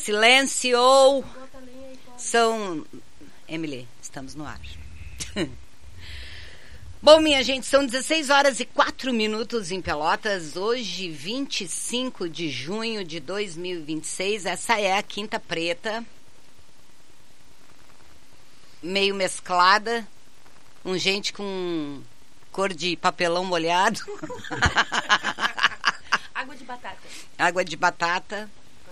Silêncio! São... Emily, estamos no ar. Bom, minha gente, são 16 horas e 4 minutos em Pelotas. Hoje, 25 de junho de 2026. Essa é a Quinta Preta. Meio mesclada. Gente com cor de papelão molhado. Água de batata. Água de batata.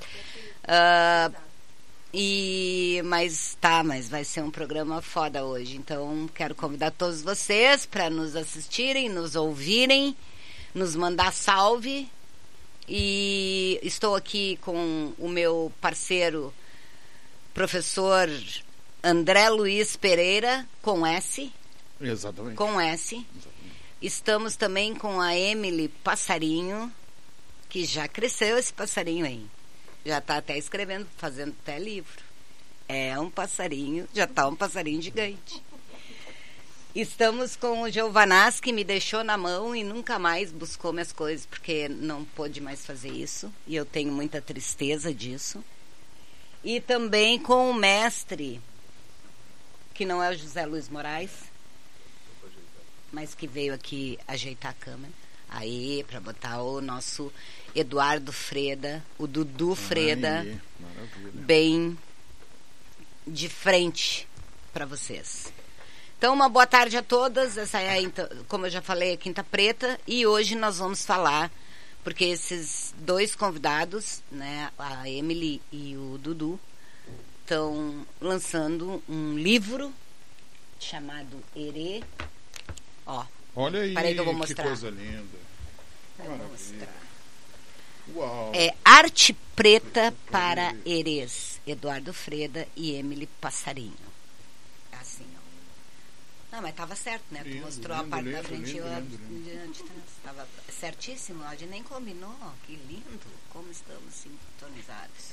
Mas vai ser um programa foda hoje. Então, quero convidar todos vocês para nos assistirem, nos ouvirem, nos mandar salve. E estou aqui com o meu parceiro, professor André Luiz Pereira, com S. Exatamente. Com S. Exatamente. Estamos também com a Emily Passarinho, que já cresceu esse passarinho aí. Já está até escrevendo, fazendo até livro. É um passarinho, já está um passarinho gigante. Estamos com o Giovanaz, que me deixou na mão e nunca mais buscou minhas coisas, porque não pôde mais fazer isso. E eu tenho muita tristeza disso. E também com o mestre, que não é o José Luiz Moraes, mas que veio aqui ajeitar a câmera. Aí, para botar o nosso Eduardo Freda, o Dudu Freda, bem de frente para vocês. Então, uma boa tarde a todas. Essa é, como eu já falei, a Quinta Preta. E hoje nós vamos falar, porque esses dois convidados, né, a Emily e o Dudu, estão lançando um livro chamado Herê. Ó. Olha aí, peraí que eu vou mostrar. Que coisa linda. Eu vou mostrar. Uau. É Arte Preta para Herês, Eduardo Freda e Emily Passarinho. Assim, ó. Não, mas estava certo, né? Tu mostrou a parte da frente e eu diante. Estava certíssimo, a gente nem combinou. Que lindo, como estamos sintonizados.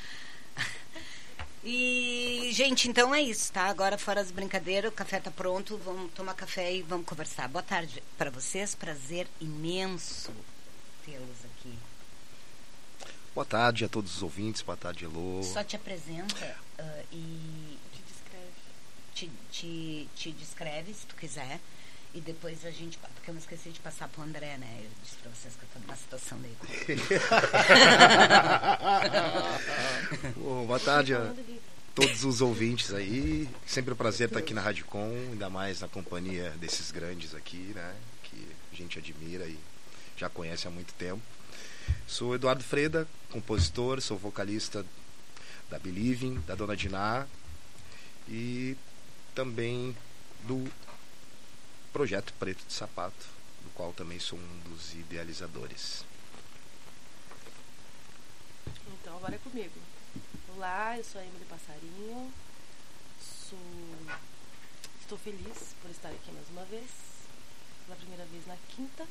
E, gente, então é isso, tá? Agora, fora as brincadeiras, o café tá pronto, vamos tomar café e vamos conversar. Boa tarde para vocês, prazer imenso tê-los aqui. Boa tarde a todos os ouvintes, boa tarde, Elô. Só te apresenta e te descreve, se tu quiser, e depois a gente, porque eu me esqueci de passar pro André, né? Eu disse pra vocês que eu tô numa situação daí. Boa tarde a todos os ouvintes aí. Sempre um prazer estar aqui na Rádio Com, ainda mais na companhia desses grandes aqui, né? Que a gente admira e já conhece há muito tempo. Sou Eduardo Freda, compositor, sou vocalista da Believing, da Dona Diná e também do Projeto Preto de Sapato, do qual também sou um dos idealizadores. Então, agora é comigo. Olá, eu sou a Emily Passarinho. Estou feliz por estar aqui mais uma vez, pela primeira vez na Quinta.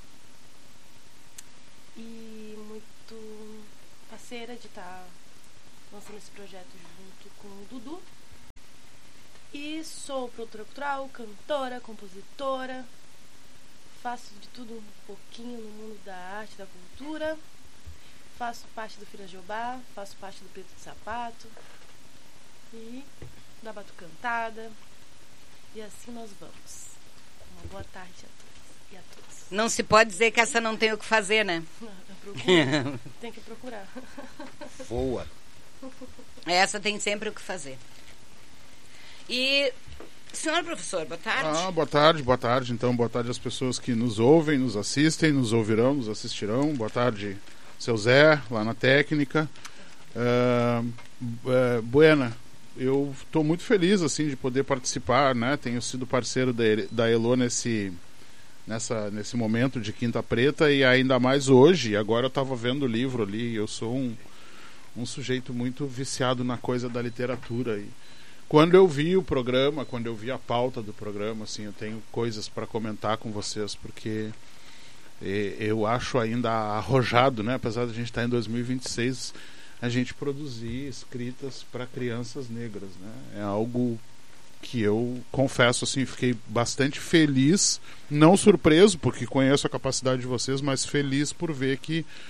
E muito parceira de estar lançando esse projeto junto com o Dudu. E sou produtora cultural, cantora, compositora. Faço de tudo um pouquinho no mundo da arte e da cultura. Faço parte do Filha Jeová, faço parte do Preto de Sapato e da Batucantada. E assim nós vamos. Uma boa tarde a todos e a todas. Não se pode dizer que essa não tem o que fazer, né? Tem que procurar. Voa. Essa tem sempre o que fazer. E, senhor professor, boa tarde. Boa tarde. Então, boa tarde às pessoas que nos ouvem, nos assistem, nos ouvirão, nos assistirão. Boa tarde, seu Zé, lá na técnica. Buena, eu estou muito feliz, assim, de poder participar, né? Tenho sido parceiro da Elô nesse momento de Quinta Preta e ainda mais hoje. Agora eu estava vendo o livro ali, eu sou um sujeito muito viciado na coisa da literatura e quando eu vi o programa, quando eu vi a pauta do programa, assim, eu tenho coisas para comentar com vocês, porque eu acho ainda arrojado, né? Apesar de a gente estar em 2026, a gente produzir escritas para crianças negras, né? É algo que eu confesso, assim, fiquei bastante feliz, não surpreso, porque conheço a capacidade de vocês, mas feliz por ver que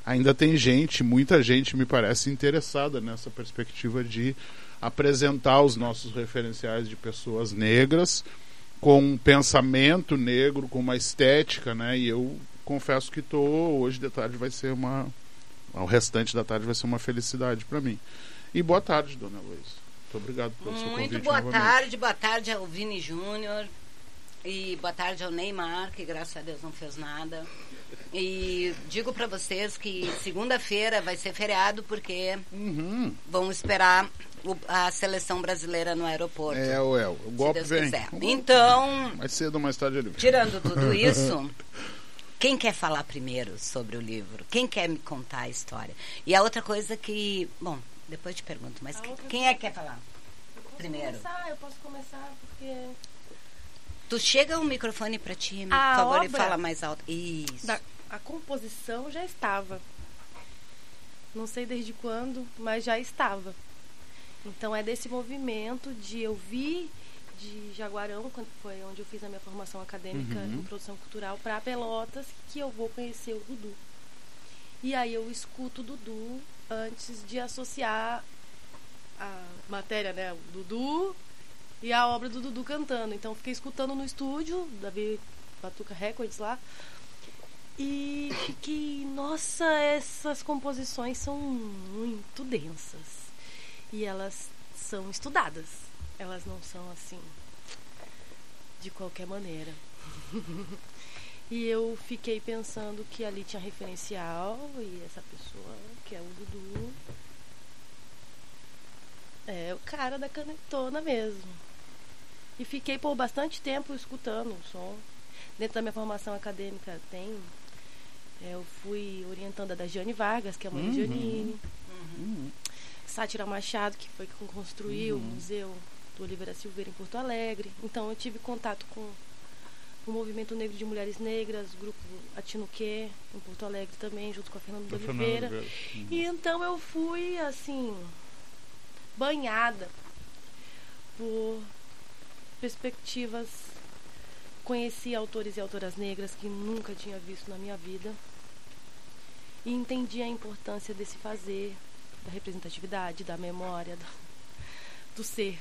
ainda tem muita gente me parece interessada nessa perspectiva de apresentar os nossos referenciais de pessoas negras com um pensamento negro, com uma estética, né? E eu confesso que hoje de tarde vai ser o restante da tarde vai ser uma felicidade para mim. E boa tarde, dona Luísa. Muito obrigado pelo seu convite. Muito boa tarde ao Vini Júnior e boa tarde ao Neymar, que graças a Deus não fez nada. E digo para vocês que segunda-feira vai ser feriado porque vão esperar a seleção brasileira no aeroporto. O golpe vem. Então, mais cedo ou mais tarde ele vem. Tirando tudo isso, quem quer falar primeiro sobre o livro? Quem quer me contar a história? E a outra coisa que... Bom, depois te pergunto, mas quem é que quer falar primeiro? Eu posso começar porque... Tu chega o microfone para ti, por favor, e fala mais alto. Isso. A composição já estava. Não sei desde quando, mas já estava. Então é desse movimento de eu vir de Jaguarão, quando foi onde eu fiz a minha formação acadêmica em produção cultural, para Pelotas, que eu vou conhecer o Dudu. E aí eu escuto o Dudu antes de associar a matéria, né? O Dudu e a obra do Dudu cantando. Então fiquei escutando no estúdio, da Batuca Records lá. E fiquei, nossa, essas composições são muito densas. E elas são estudadas. Elas não são assim, de qualquer maneira. E eu fiquei pensando que ali tinha referencial e essa pessoa, que é o Dudu, é o cara da canetona mesmo. E fiquei por bastante tempo escutando o som. Dentro da minha formação acadêmica eu fui orientanda da Jane Vargas, que é a mãe de Janine. Sátira Machado, que foi quem construiu o Museu do Oliveira Silveira em Porto Alegre. Então eu tive contato com o Movimento Negro de Mulheres Negras, o grupo Atinuquê, em Porto Alegre também, junto com a Fernanda de Oliveira. E então eu fui, assim, banhada por perspectivas. Conheci autores e autoras negras que nunca tinha visto na minha vida. E entendi a importância desse fazer, da representatividade, da memória, do ser.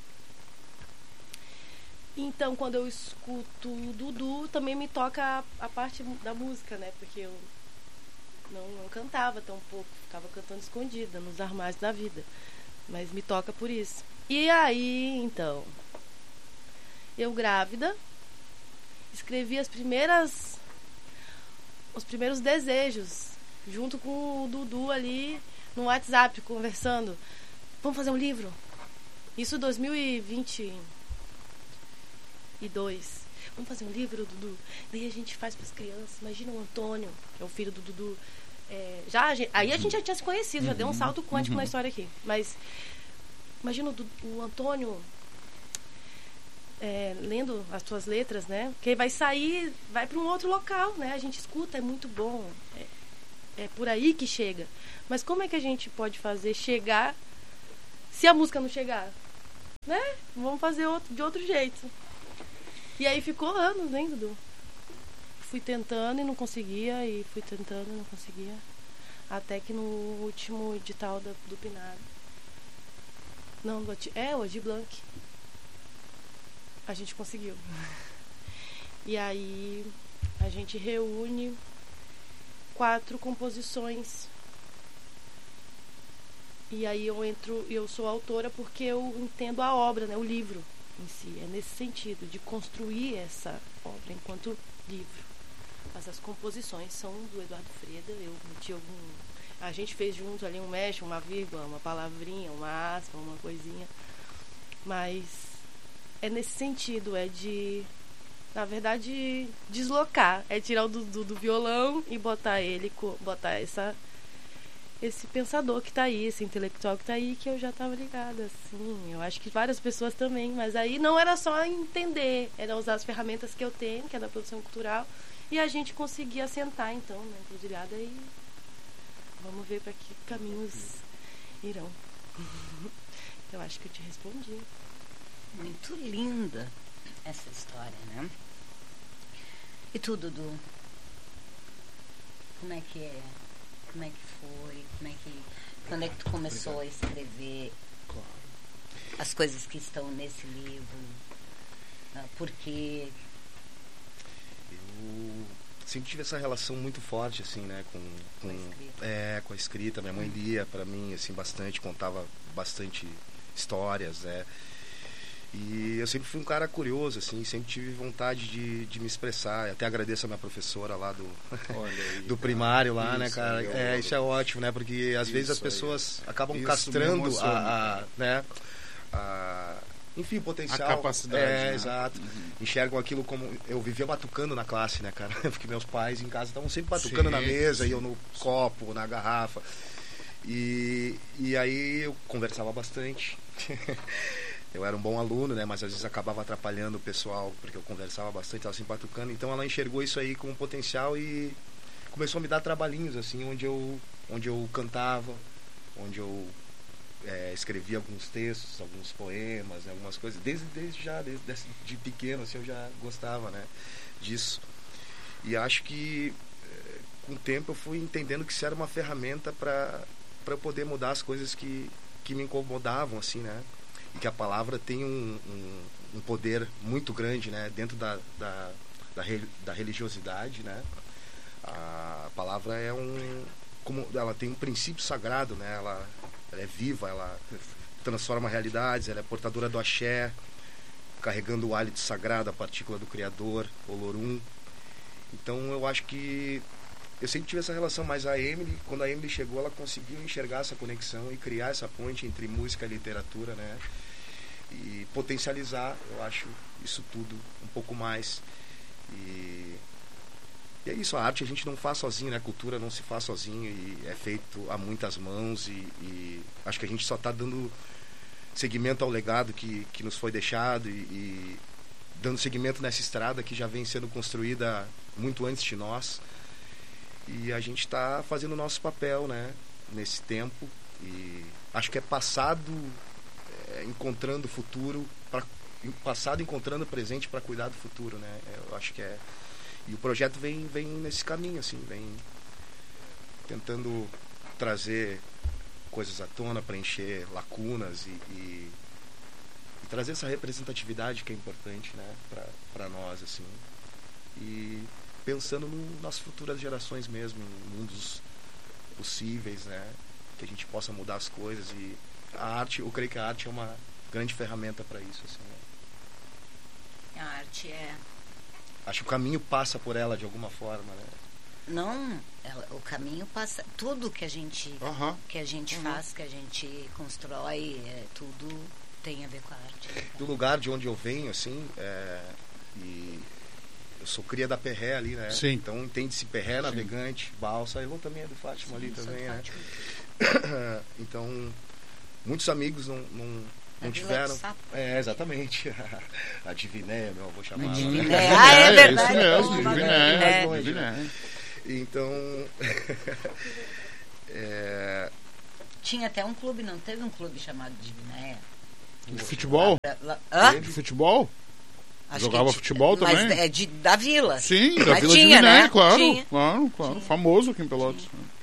Então, quando eu escuto o Dudu, também me toca a parte da música, né? Porque eu não cantava tão pouco, ficava cantando escondida nos armários da vida. Mas me toca por isso. E aí, então, eu grávida, escrevi os primeiros desejos, junto com o Dudu ali no WhatsApp, conversando. Vamos fazer um livro? Isso em 2022. Vamos fazer um livro, Dudu? Daí a gente faz para as crianças. Imagina o Antônio, que é o filho do Dudu. Aí a gente já tinha se conhecido, já deu um salto quântico na história aqui. Mas imagina o Antônio lendo as tuas letras, né? Porque vai sair, vai para um outro local, né? A gente escuta, é muito bom. É por aí que chega. Mas como é que a gente pode fazer chegar se a música não chegar? Né? Vamos fazer de outro jeito. E aí ficou anos, né, Dudu? Fui tentando e não conseguia, e fui tentando e não conseguia. Até que no último edital do PNAD. Não, o Adi Blanc. A gente conseguiu. E aí a gente reúne 4 composições. E aí eu sou autora porque eu entendo a obra, né, o livro em si. É nesse sentido, de construir essa obra enquanto livro. Mas as composições são do Eduardo Freda. Eu meti a gente fez junto ali um mexe, uma vírgula, uma palavrinha, uma aspa, uma coisinha. Mas é nesse sentido, na verdade, deslocar. É tirar o Dudu do violão e botar esse pensador que tá aí, esse intelectual que tá aí, que eu já tava ligada, assim. Eu acho que várias pessoas também, mas aí não era só entender, era usar as ferramentas que eu tenho, que é da produção cultural, e a gente conseguir assentar, então, na encruzilhada, e vamos ver para que caminhos irão. Eu acho que eu te respondi. Muito linda essa história, né? E tu, Dudu? Como é que é como é que foi, quando é que tu começou a escrever as coisas que estão nesse livro, por quê? Eu sempre tive essa relação muito forte, assim, né, com a escrita. Minha mãe lia para mim, assim, bastante, contava bastante histórias, né. E eu sempre fui um cara curioso, assim, sempre tive vontade de me expressar. Até agradeço a minha professora lá do primário lá, né, cara? Isso é ótimo, né? Porque às vezes as pessoas acabam castrando enfim, o potencial. A capacidade. Né? Exato. Enxergam aquilo como... Eu vivia batucando na classe, né, cara? Porque meus pais em casa estavam sempre batucando na mesa, e eu no copo, na garrafa. E aí eu conversava bastante. Eu era um bom aluno, né? Mas às vezes acabava atrapalhando o pessoal, porque eu conversava bastante, estava sempre batucando. Então ela enxergou isso aí como potencial e começou a me dar trabalhinhos, assim, onde eu cantava, onde eu escrevia alguns textos, alguns poemas, né, algumas coisas. Desde pequeno, assim, eu já gostava, né, disso. E acho que com o tempo eu fui entendendo que isso era uma ferramenta para eu poder mudar as coisas que me incomodavam, assim, né? E que a palavra tem um poder muito grande, né? Dentro da religiosidade, né? A palavra como ela tem um princípio sagrado, né? Ela é viva, ela transforma realidades, ela é portadora do axé, carregando o hálito sagrado, a partícula do Criador, Olorum. Então eu acho que eu sempre tive essa relação, mas quando a Emily chegou, ela conseguiu enxergar essa conexão e criar essa ponte entre música e literatura, né? E potencializar, eu acho, isso tudo um pouco mais. E é isso, a arte a gente não faz sozinho, né? A cultura não se faz sozinho e é feito a muitas mãos e acho que a gente só está dando seguimento ao legado que nos foi deixado e dando seguimento nessa estrada que já vem sendo construída muito antes de nós. E a gente está fazendo o nosso papel, né, nesse tempo. E acho que é passado encontrando o futuro, passado encontrando o presente para cuidar do futuro, né? Eu acho que e o projeto vem nesse caminho, assim, vem tentando trazer coisas à tona, preencher lacunas e trazer essa representatividade que é importante, né, para nós, assim. E pensando nas futuras gerações mesmo, em mundos possíveis, né, que a gente possa mudar as coisas. E a arte, eu creio que a arte é uma grande ferramenta para isso, assim, né? A arte acho que o caminho passa por ela de alguma forma, né? Não, o caminho passa, tudo que a gente faz, que a gente constrói, tudo tem a ver com a arte. Do lugar de onde eu venho, assim, e eu sou cria da Perré ali, né? Sim. Então entende-se Perré, Navegante, Balsa. Eu também é do Fátima. Sim, ali também, né? Então, muitos amigos não tiveram. Exatamente. A Divinéia, meu avô chamava. É verdade. É isso mesmo, Divinéia. Então. Tinha até um clube, não teve um clube chamado Divinéia? De futebol? De futebol? Jogava futebol também? Mas da Vila. Sim, da mas Vila tinha, de Viné, né? claro. Tinha. Claro. Tinha. Famoso aqui em Pelotas.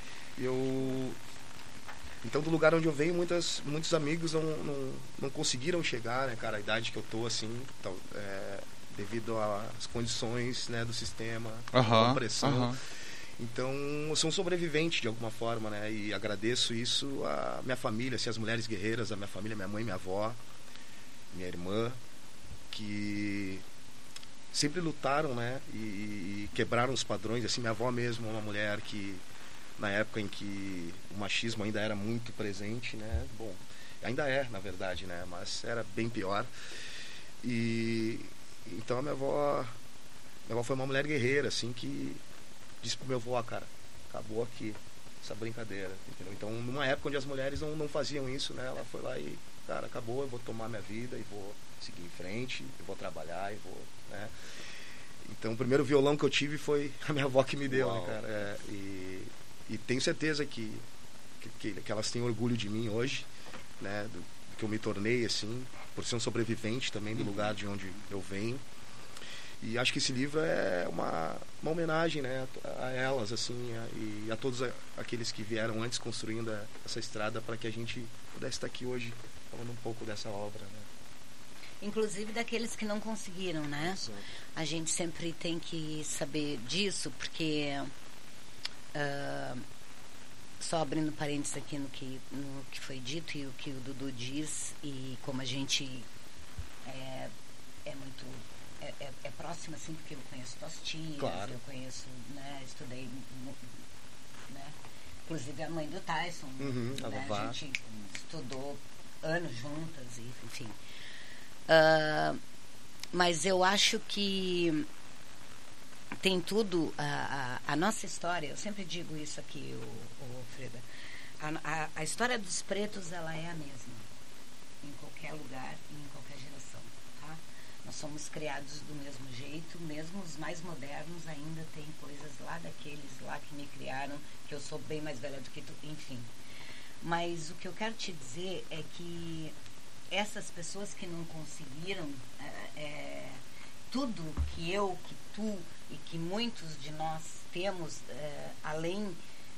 Então, do lugar onde eu venho, muitos amigos não conseguiram chegar, né, cara, a idade que eu tô, assim, devido às condições, né, do sistema, a pressão. Então, eu sou um sobrevivente de alguma forma, né, e agradeço isso à minha família, assim, as mulheres guerreiras da minha família, minha mãe, minha avó, minha irmã, que sempre lutaram, né, e quebraram os padrões. Assim, minha avó mesmo é uma mulher que, na época em que o machismo ainda era muito presente, né, bom, ainda é, na verdade, né, mas era bem pior. E então a minha avó foi uma mulher guerreira, assim, que disse pro meu avô, cara, acabou aqui essa brincadeira, entendeu? Então, numa época onde as mulheres não faziam isso, né, ela foi lá e, cara, acabou, eu vou tomar minha vida e vou seguir em frente, eu vou trabalhar e vou, né. Então, o primeiro violão que eu tive foi a minha avó que me deu, né, cara. E tenho certeza que elas têm orgulho de mim hoje, né, do que eu me tornei, assim, por ser um sobrevivente também do lugar de onde eu venho. E acho que esse livro é uma homenagem, né, a elas, assim, e a todos aqueles que vieram antes construindo essa estrada para que a gente pudesse estar aqui hoje falando um pouco dessa obra, né? Inclusive daqueles que não conseguiram, né? Exato. A gente sempre tem que saber disso, porque só abrindo parênteses aqui no que foi dito e o que o Dudu diz, e como a gente é muito é próximo, assim, porque eu conheço tuas tias, claro. Eu conheço, né, estudei, né, inclusive a mãe do Tyson, A né, vovó. a gente estudou anos juntas, e, enfim. Mas eu acho que tem tudo, a nossa história, eu sempre digo isso aqui, o Freda, a história dos pretos, ela é a mesma em qualquer lugar e em qualquer geração, tá? Nós somos criados do mesmo jeito, mesmo os mais modernos ainda tem coisas lá daqueles lá que me criaram, que eu sou bem mais velha do que tu, enfim. Mas o que eu quero te dizer é que essas pessoas que não conseguiram tudo que eu, que tu e que muitos de nós temos, além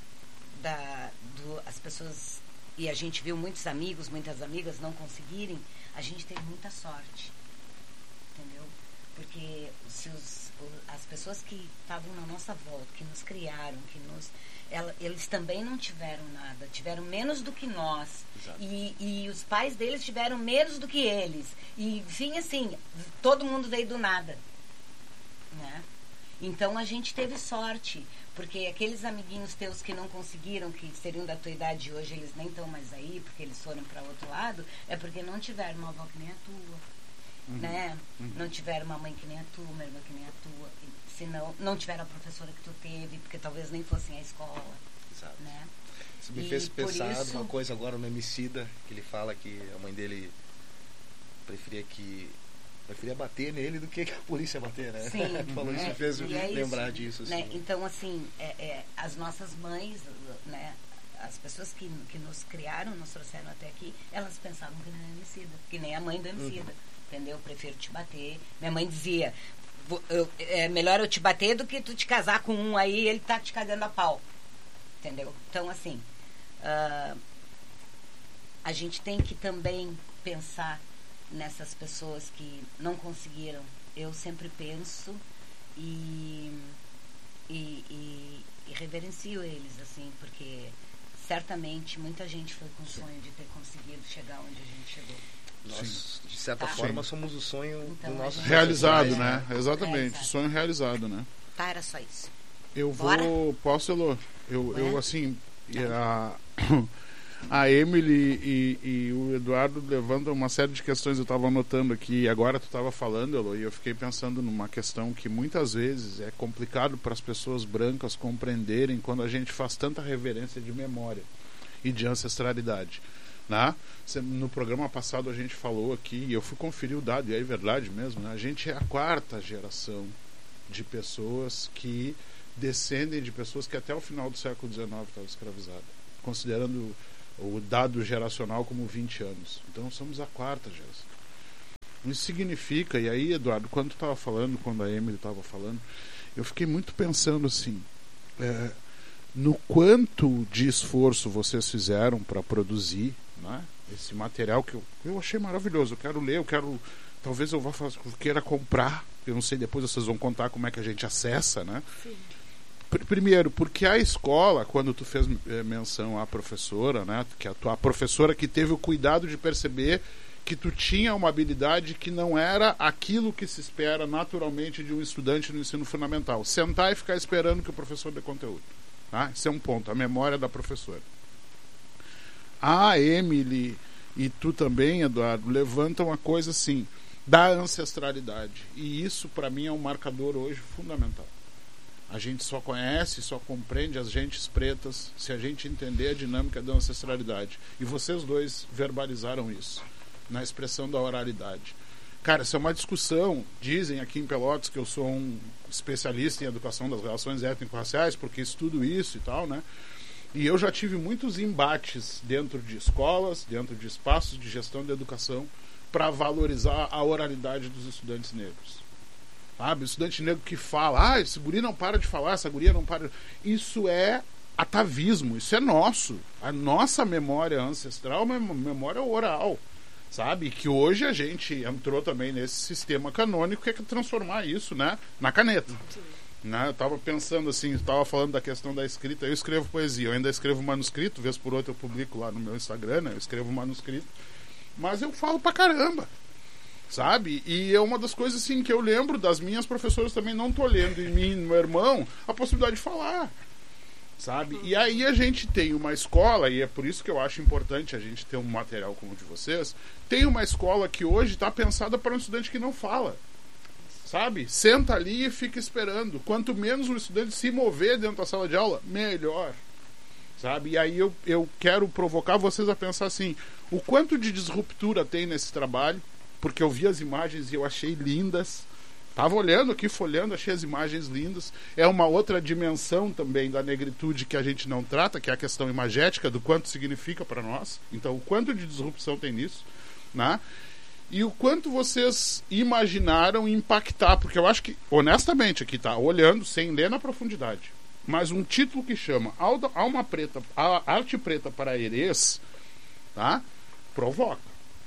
as pessoas, e a gente viu muitos amigos, muitas amigas não conseguirem, a gente teve muita sorte, entendeu? Porque se as pessoas que estavam na nossa volta, que nos criaram, eles também não tiveram nada, tiveram menos do que nós. E os pais deles tiveram menos do que eles. E, enfim, assim, todo mundo veio do nada, né? Então a gente teve sorte, porque aqueles amiguinhos teus que não conseguiram, que seriam da tua idade hoje, eles nem estão mais aí, porque eles foram para outro lado, é porque não tiveram uma avó que nem a tua, né? Não tiveram uma mãe que nem a tua, uma irmã que nem a tua, senão não tiveram a professora que tu teve, porque talvez nem fossem à escola. Exato. Né? Isso me fez pensar numa coisa agora no Emicida, que ele fala que a mãe dele preferia bater nele do que a polícia bater, né? Sim. Falou isso, me fez lembrar isso, disso. Assim. Né? Então, assim, as nossas mães, né, as pessoas que nos criaram, nos trouxeram até aqui, elas pensavam que nem a Emicida, que nem a mãe do Emicida, entendeu? Eu prefiro te bater. Minha mãe dizia, é melhor eu te bater do que tu te casar com um aí e ele tá te cagando a pau, entendeu? Então, assim, a gente tem que também pensar nessas pessoas que não conseguiram. Eu sempre penso e reverencio eles, assim, porque certamente muita gente foi com o sonho de ter conseguido chegar onde a gente chegou. Nós, de certa forma, somos o sonho então, do nosso realizado, né? Exatamente, sonho realizado, né? Tá, era só isso. Eu Bora? posso, Elô? Eu assim, a Emily e o Eduardo levantam uma série de questões, eu estava anotando aqui, e agora tu estava falando, Elô, e eu fiquei pensando numa questão que muitas vezes é complicado para as pessoas brancas compreenderem quando a gente faz tanta reverência de memória e de ancestralidade, né? No programa passado a gente falou aqui, e eu fui conferir o dado, e é verdade mesmo, né? A gente é a 4ª geração de pessoas que descendem de pessoas que até o final do século XIX estavam escravizadas, considerando o dado geracional como 20 anos. Então somos a 4ª geração. Isso significa, e aí, Eduardo, quando tu estava falando, quando a Emily estava falando, eu fiquei muito pensando assim, no quanto de esforço vocês fizeram para produzir, né, esse material que eu achei maravilhoso. Eu quero ler, talvez eu queira comprar, eu não sei, depois vocês vão contar como é que a gente acessa, né? Sim. Primeiro, porque a escola, quando tu fez menção à professora, né, que a tua professora que teve o cuidado de perceber que tu tinha uma habilidade que não era aquilo que se espera naturalmente de um estudante no ensino fundamental. Sentar e ficar esperando que o professor dê conteúdo. Tá? Esse é um ponto, a memória da professora. A Emily e tu também, Eduardo, levantam a coisa assim, da ancestralidade. E isso, para mim, é um marcador hoje fundamental. A gente só conhece, só compreende as gentes pretas se a gente entender a dinâmica da ancestralidade. E vocês dois verbalizaram isso na expressão da oralidade. Cara, isso é uma discussão. Dizem aqui em Pelotas que eu sou um especialista em educação das relações étnico-raciais, porque estudo isso e tal, né? E eu já tive muitos embates dentro de escolas, dentro de espaços de gestão de educação, para valorizar a oralidade dos estudantes negros. sabe? O estudante negro que fala, esse guri não para de falar, essa guria não para. Isso é atavismo, isso é nosso. A nossa memória ancestral é uma memória oral, sabe? Que hoje a gente entrou também nesse sistema canônico que é transformar isso, né, na caneta. Né? Eu estava pensando assim, estava falando da questão da escrita. Eu escrevo poesia, eu ainda escrevo manuscrito, vez por outra eu publico lá no meu Instagram, né? Eu escrevo manuscrito, mas eu falo pra caramba, sabe? E é uma das coisas assim que eu lembro das minhas professoras também não tolhendo em mim e no meu irmão a possibilidade de falar, sabe? E aí a gente tem uma escola, e é por isso que eu acho importante a gente ter um material como o de vocês. Tem uma escola que hoje está pensada para um estudante que não fala, sabe? Senta ali e fica esperando. Quanto menos o estudante se mover dentro da sala de aula, melhor, sabe? E aí eu quero provocar vocês a pensar assim, o quanto de disruptura tem nesse trabalho, porque eu vi as imagens e eu achei lindas. Tava olhando aqui, folhando, achei as imagens lindas. É uma outra dimensão também da negritude que a gente não trata, que é a questão imagética, do quanto significa para nós. Então, o quanto de disrupção tem nisso, né? E o quanto vocês imaginaram impactar, porque eu acho que, honestamente, aqui tá olhando, sem ler na profundidade, mas um título que chama Alma Preta, Arte Preta para Herês, tá? Provoca.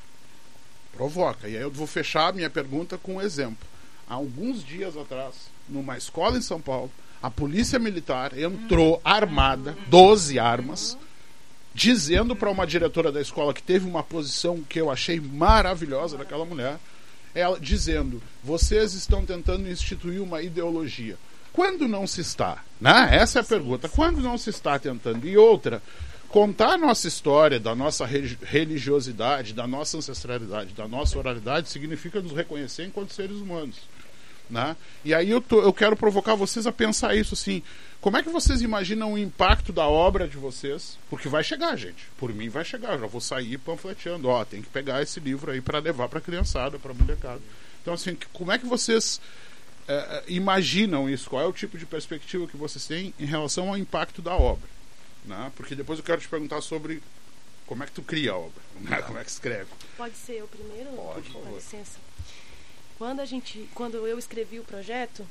E aí eu vou fechar a minha pergunta com um exemplo. Há alguns dias atrás, numa escola em São Paulo, a polícia militar entrou armada, 12 armas, dizendo para uma diretora da escola que teve uma posição que eu achei maravilhosa daquela mulher, ela dizendo, vocês estão tentando instituir uma ideologia. Quando não se está? Né? Essa é a pergunta. Quando não se está tentando? E outra, contar a nossa história, da nossa religiosidade, da nossa ancestralidade, da nossa oralidade, significa nos reconhecer enquanto seres humanos. Né? E aí eu quero provocar vocês a pensar isso assim. Como é que vocês imaginam o impacto da obra de vocês? Porque vai chegar, gente. Por mim vai chegar. Já vou sair panfleteando. Tem que pegar esse livro aí para levar para a criançada, para a molecada. Então, assim, como é que vocês imaginam isso? Qual é o tipo de perspectiva que vocês têm em relação ao impacto da obra? Né? Porque depois eu quero te perguntar sobre como é que tu cria a obra. Né? Como é que escreve. Pode ser eu primeiro? Pode, por favor. Com licença. Quando eu escrevi o projeto,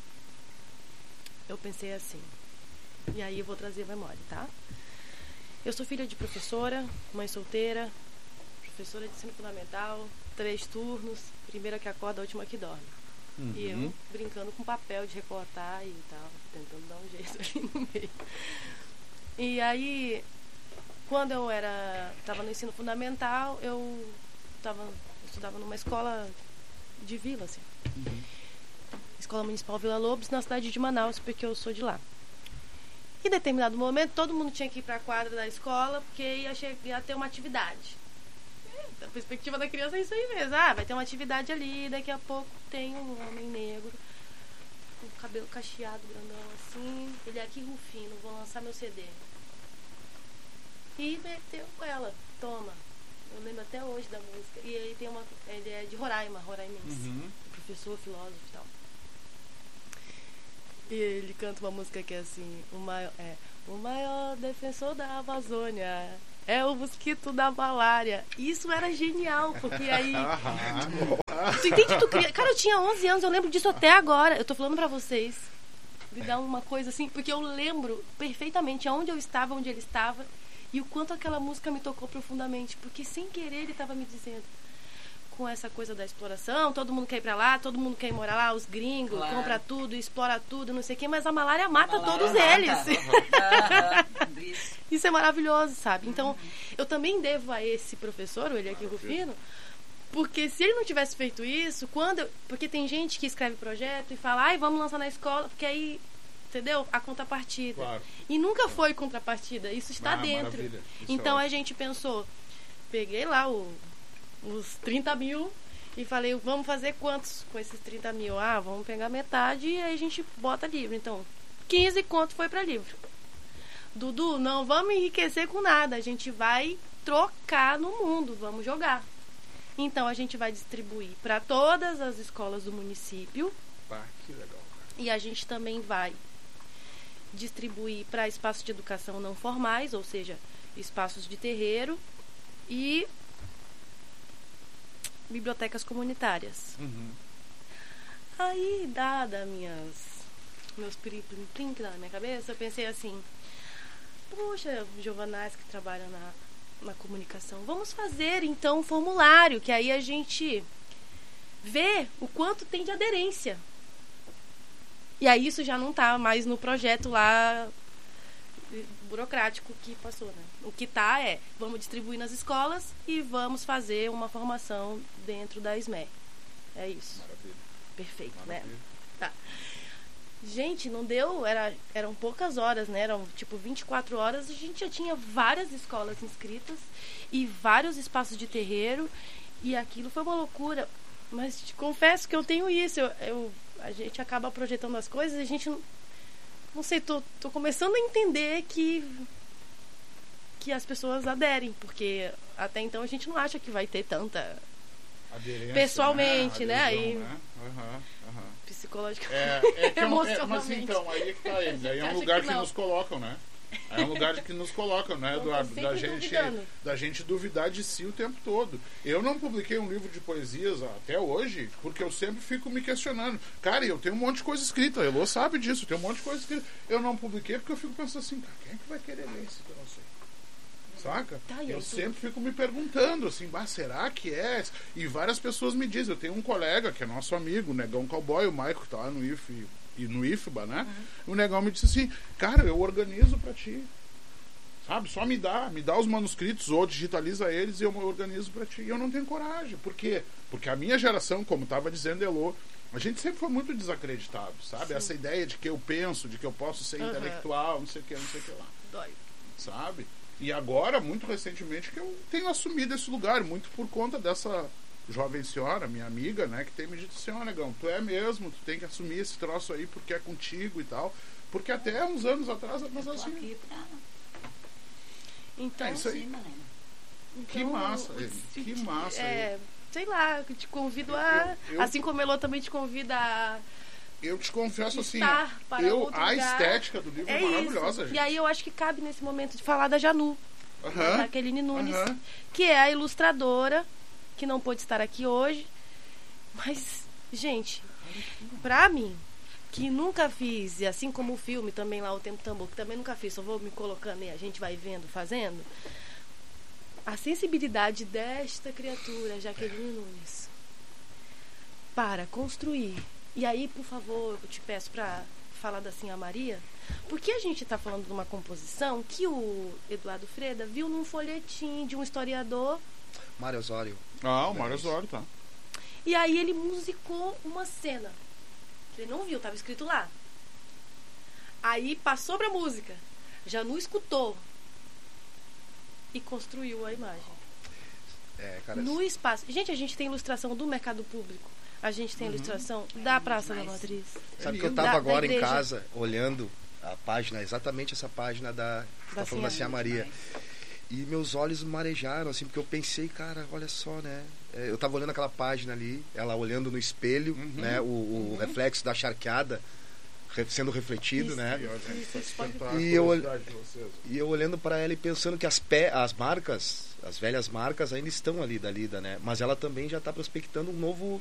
eu pensei assim, e aí eu vou trazer a memória, tá? Eu sou filha de professora, mãe solteira, professora de ensino fundamental, 3 turnos, primeira que acorda, a última que dorme. Uhum. E eu brincando com papel de recortar e tal, tentando dar um jeito ali no meio. E aí, quando eu estava no ensino fundamental, eu estudava numa escola de vila, assim. Escola Municipal Vila Lobos, na cidade de Manaus, porque eu sou de lá. E em determinado momento, todo mundo tinha que ir para a quadra da escola, porque ia ter uma atividade. A perspectiva da criança é isso aí mesmo. Vai ter uma atividade ali, daqui a pouco tem um homem negro, com o cabelo cacheado, grandão assim. Ele é aqui, Rufino, vou lançar meu CD. E meteu ela, toma. Eu lembro até hoje da música. E ele ele é de roraimense. Professor, filósofo e tal. E ele canta uma música que é assim, o maior defensor da Amazônia é o mosquito da malária. Isso era genial, porque aí... tu entende? Cara, eu tinha 11 anos, eu lembro disso até agora. Eu tô falando pra vocês. Me dá uma coisa assim, porque eu lembro perfeitamente aonde eu estava, onde ele estava, e o quanto aquela música me tocou profundamente, porque sem querer ele estava me dizendo, com essa coisa da exploração, todo mundo quer ir pra lá, todo mundo quer ir morar lá, os gringos, claro, compra tudo, explora tudo, não sei o quê, mas a malária mata todos eles. Isso é maravilhoso, sabe? Então, eu também devo a esse professor, o Eliakim Rufino, porque se ele não tivesse feito isso, porque tem gente que escreve projeto e fala, vamos lançar na escola, porque aí, entendeu? A contrapartida. Claro. E nunca foi contrapartida, isso está dentro. Isso então a gente pensou, peguei lá os 30 mil e falei, vamos fazer quantos com esses 30 mil? Vamos pegar metade e aí a gente bota livro. Então, 15 conto foi para livro. Dudu, não vamos enriquecer com nada, a gente vai trocar no mundo, vamos jogar. Então a gente vai distribuir para todas as escolas do município. Que legal, cara. E a gente também vai distribuir para espaços de educação não formais, ou seja, espaços de terreiro e bibliotecas comunitárias. aí, dada meus plim-plim que dá na minha cabeça, eu pensei assim, poxa, Giovanais que trabalha na comunicação, vamos fazer então um formulário, que aí a gente vê o quanto tem de aderência. E aí isso já não tá mais no projeto lá burocrático que passou, né? O que tá vamos distribuir nas escolas e vamos fazer uma formação dentro da SME. É isso. Maravilha. Perfeito, Maravilha. né? Tá. Gente, não deu, eram poucas horas, né? Eram tipo 24 horas, a gente já tinha várias escolas inscritas e vários espaços de terreiro, e aquilo foi uma loucura. Mas te confesso que eu tenho isso, a gente acaba projetando as coisas e a gente não sei, tô começando a entender que as pessoas aderem, porque até então a gente não acha que vai ter tanta Aderência, pessoalmente, né? Adesão, Aí, né? psicologicamente, Mas então, aí é que tá ele. Aí é um lugar que nos colocam, né? É um lugar que nos colocam, né, Eduardo? Da gente duvidar de si o tempo todo. Eu não publiquei um livro de poesias até hoje, porque eu sempre fico me questionando. Cara, eu tenho um monte de coisa escrita, a Elô sabe disso, eu tenho um monte de coisa escrita. Eu não publiquei porque eu fico pensando assim, cara, quem é que vai querer ler esse troço aí? Saca? Eu sempre fico me perguntando assim, será que é? E várias pessoas me dizem, eu tenho um colega que é nosso amigo, o Negão Cowboy, o Maico, que tá lá no IFE e no IFBA, né? O Negão me disse assim, cara, eu organizo pra ti. Sabe? Só me dá os manuscritos ou digitaliza eles e eu organizo pra ti. E eu não tenho coragem. Por quê? Porque a minha geração, como tava dizendo Elô, a gente sempre foi muito desacreditado, sabe? Sim. Essa ideia de que eu penso, de que eu posso ser intelectual, não sei o que lá. Dói. Sabe? E agora, muito recentemente, que eu tenho assumido esse lugar, muito por conta dessa jovem senhora, minha amiga, né, que tem me dito assim, ó, Negão, tu é mesmo, tu tem que assumir esse troço aí porque é contigo e tal. Porque até uns anos atrás, mas assim... Aqui pra... Então, isso aí. Então, que massa, que massa. Sei lá, eu te convido assim como a Elô também te convida a... Eu te confesso assim, a estética do livro é maravilhosa, gente. E aí eu acho que cabe nesse momento de falar da Janu, da Jaqueline Nunes, que é a ilustradora, que não pôde estar aqui hoje. Mas, gente, pra mim, que nunca fiz, e assim como o filme também lá, O Tempo Tambor, que também nunca fiz, só vou me colocando e a gente vai vendo, fazendo, a sensibilidade desta criatura, Jaqueline Nunes, para construir. E aí, por favor, eu te peço para falar da Sinha Maria, porque a gente está falando de uma composição que o Eduardo Freda viu num folhetim de um historiador. Mário Osório. O Mário Osório, tá. E aí ele musicou uma cena. Ele não viu, estava escrito lá. Aí passou pra música. Janu escutou. E construiu a imagem. No espaço. Gente, a gente tem ilustração do mercado público. A gente tem ilustração da Praça da Matriz. Sabe que eu estava agora em casa olhando a página, exatamente essa página da falando da Sinha Maria. E meus olhos marejaram, assim, porque eu pensei, cara, olha só, né? Eu estava olhando aquela página ali, ela olhando no espelho, né? O reflexo da charqueada sendo refletido, Isso, né? Isso. E eu olhando para ela e pensando que as marcas, as velhas marcas ainda estão ali da Lida, né? Mas ela também já está prospectando um novo